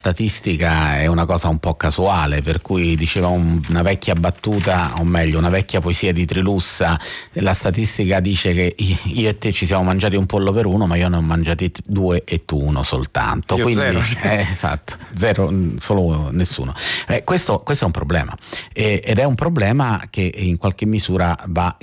statistica è una cosa un po' casuale, per cui diceva una vecchia battuta, o meglio una vecchia poesia di Trilussa, la statistica dice che io e te ci siamo mangiati un pollo per uno, ma io ne ho mangiati 2 e tu 1 soltanto. Io quindi zero. Esatto, 0, solo nessuno. Questo è un problema, ed è un problema che in qualche misura va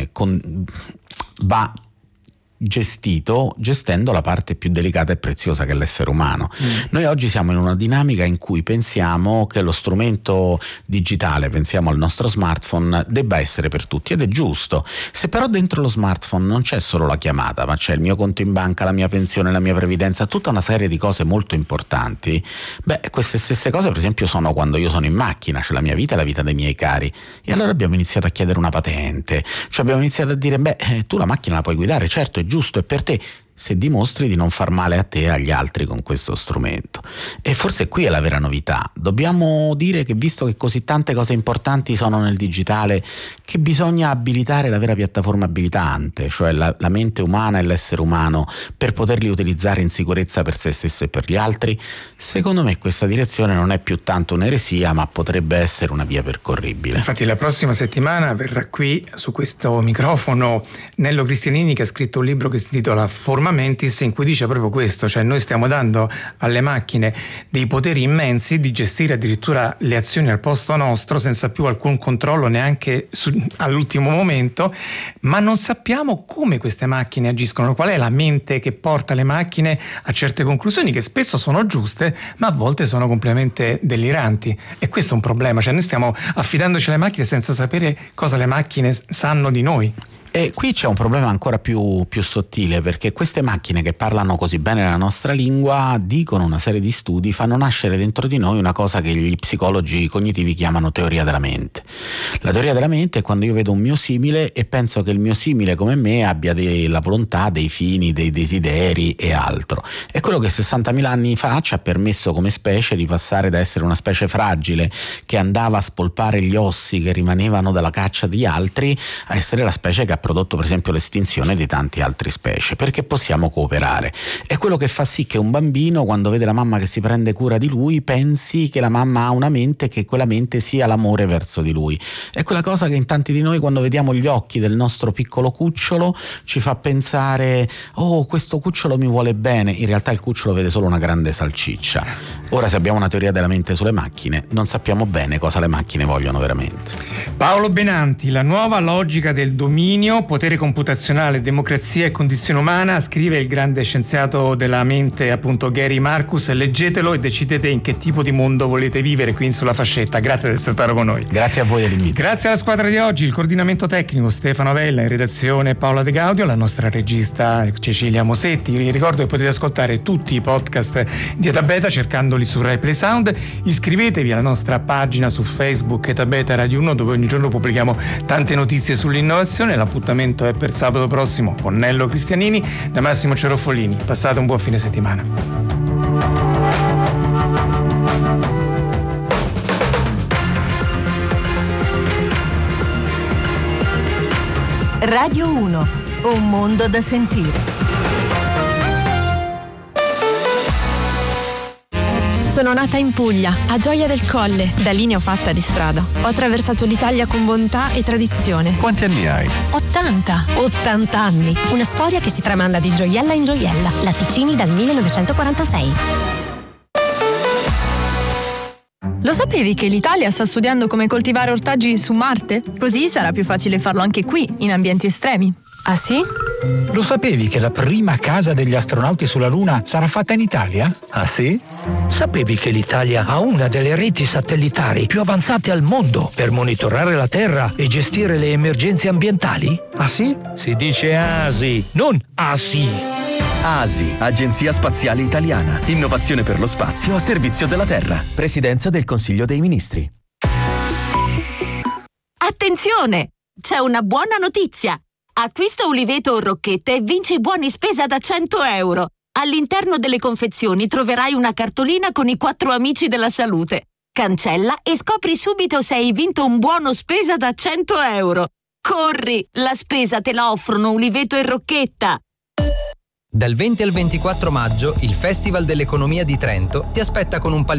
gestendo la parte più delicata e preziosa che è l'essere umano. Noi oggi siamo in una dinamica in cui pensiamo che lo strumento digitale, pensiamo al nostro smartphone, debba essere per tutti, ed è giusto. Se però dentro lo smartphone non c'è solo la chiamata, ma c'è il mio conto in banca, la mia pensione, la mia previdenza, tutta una serie di cose molto importanti, queste stesse cose per esempio sono quando io sono in macchina, c'è la mia vita e la vita dei miei cari, e allora abbiamo iniziato a chiedere una patente, cioè abbiamo iniziato a dire tu la macchina la puoi guidare, certo è giusto, è per te, se dimostri di non far male a te e agli altri con questo strumento. E forse qui è la vera novità. Dobbiamo dire che, visto che così tante cose importanti sono nel digitale, che bisogna abilitare la vera piattaforma abilitante, cioè la mente umana e l'essere umano, per poterli utilizzare in sicurezza per se stesso e per gli altri. Secondo me questa direzione non è più tanto un'eresia, ma potrebbe essere una via percorribile. Infatti la prossima settimana verrà qui su questo microfono Nello Cristianini, che ha scritto un libro che si intitola Forma Mentis, in cui dice proprio questo, cioè noi stiamo dando alle macchine dei poteri immensi di gestire addirittura le azioni al posto nostro senza più alcun controllo neanche all'ultimo momento, ma non sappiamo come queste macchine agiscono, qual è la mente che porta le macchine a certe conclusioni che spesso sono giuste ma a volte sono completamente deliranti, e questo è un problema, cioè noi stiamo affidandoci alle macchine senza sapere cosa le macchine sanno di noi. E qui c'è un problema ancora più sottile, perché queste macchine che parlano così bene la nostra lingua, dicono una serie di studi, fanno nascere dentro di noi una cosa che gli psicologi cognitivi chiamano teoria della mente. La teoria della mente è quando io vedo un mio simile e penso che il mio simile come me abbia la volontà, dei fini, dei desideri e altro. È quello che 60.000 anni fa ci ha permesso come specie di passare da essere una specie fragile che andava a spolpare gli ossi che rimanevano dalla caccia di altri a essere la specie che ha prodotto per esempio l'estinzione di tante altre specie, perché possiamo cooperare. È quello che fa sì che un bambino, quando vede la mamma che si prende cura di lui, pensi che la mamma ha una mente, che quella mente sia l'amore verso di lui. È quella cosa che in tanti di noi, quando vediamo gli occhi del nostro piccolo cucciolo, ci fa pensare: oh, questo cucciolo mi vuole bene. In realtà il cucciolo vede solo una grande salciccia. Ora, se abbiamo una teoria della mente sulle macchine, non sappiamo bene cosa le macchine vogliono veramente. Paolo Benanti, La nuova logica del dominio, potere computazionale, democrazia e condizione umana, scrive il grande scienziato della mente, appunto, Gary Marcus. Leggetelo e decidete in che tipo di mondo volete vivere qui sulla fascetta. Grazie di essere stato con noi. Grazie a voi dell'invito. Grazie alla squadra di oggi, il coordinamento tecnico Stefano Avella, in redazione Paola De Gaudio, la nostra regista Cecilia Mosetti. Vi ricordo che potete ascoltare tutti i podcast di Eta Beta cercandoli su Rai Play Sound. Iscrivetevi alla nostra pagina su Facebook Eta Beta Radio 1, dove ogni giorno pubblichiamo tante notizie sull'innovazione. L'appuntamento è per sabato prossimo con Nello Cristianini. Da Massimo Ceroffolini, passate un buon fine settimana. Radio 1, un mondo da sentire. Sono nata in Puglia, a Gioia del Colle. Da lì ne ho fatta di strada. Ho attraversato l'Italia con bontà e tradizione. Quanti anni hai? 80 anni. Una storia che si tramanda di gioiella in gioiella. Latticini dal 1946. Lo sapevi che l'Italia sta studiando come coltivare ortaggi su Marte? Così sarà più facile farlo anche qui, in ambienti estremi. Ah sì? Lo sapevi che la prima casa degli astronauti sulla Luna sarà fatta in Italia? Ah sì? Sapevi che l'Italia ha una delle reti satellitari più avanzate al mondo per monitorare la Terra e gestire le emergenze ambientali? Ah sì? Si dice ASI, non ASI. ASI, Agenzia Spaziale Italiana. Innovazione per lo spazio a servizio della Terra. Presidenza del Consiglio dei Ministri. Attenzione! C'è una buona notizia! Acquista uliveto o rocchette e vinci buoni spesa da 100 euro. All'interno delle confezioni troverai una cartolina con i 4 amici della salute. Cancella e scopri subito se hai vinto un buono spesa da 100 euro. Corri! La spesa te la offrono Uliveto e Rocchetta. Dal 20 al 24 maggio il Festival dell'Economia di Trento ti aspetta con un